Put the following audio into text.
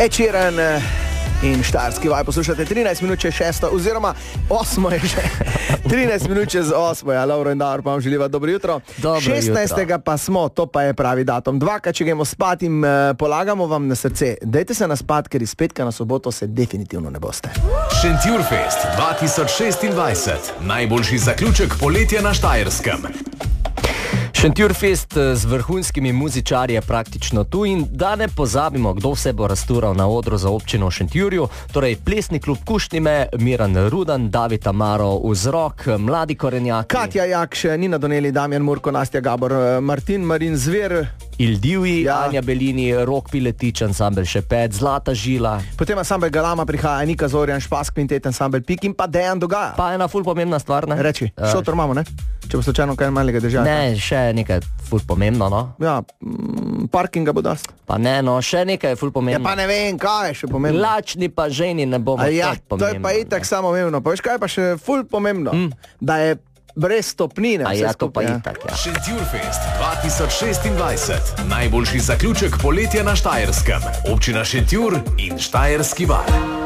Ed Sheeran in Štajerski vaj poslušate 13 minut čez 6, oziroma 8 je že. 13 minut čez 8, ja, Lauro in Davor, pa vam želiva dobro jutro. 16. pa smo, to pa je pravi datum. Dvakrat, če gremo spat in polagamo vam na srce. Dajte se na spat, ker iz petka na soboto se definitivno ne boste. Šentjurfest 2026. Najboljši zaključek poletja na Štajerskem. Šentjurfest z vrhunskimi muzičarji je praktično tu in da ne pozabimo, kdo vse bo raztural na odru za občino v Šentjurju, torej plesni klub Kuštnime, Miran Rudan, David Amaro, Vzrok, Mladi korenjaki, Katja Jakš, Nina Doneli, Damjan Murko, Nastja Gabor, Marin Zver, Ildivi, ja. Anja Belini, Rok Piletič, ansambel Šepet, Zlata žila. Potem ansambel Galama prihaja, Nika Zorjan, Špas Kvintet, ansambel Pik in pa Dejan Dogaja. Pa ena ful pomembna stvar, ne? Reči, šotor imamo, ne? Če bo slučajno kaj malega držati. Ne, še nekaj ful pomembno, no? Ja, parkinga bo dost. Pa ne, no, še nekaj ful pomembno. Ja, pa ne vem, kaj je še pomembno. Lačni pa ženi ne bomo. Ja, to je pa itak samo pomembno. Pa veš, kaj je pa še ful pomembno? Da je brez stopnine. A ja, to pa itak, ja. Šentjurfest 2026. Najboljši zaključek poletja na Štajerskem. Občina Šentjur in Štajerski val.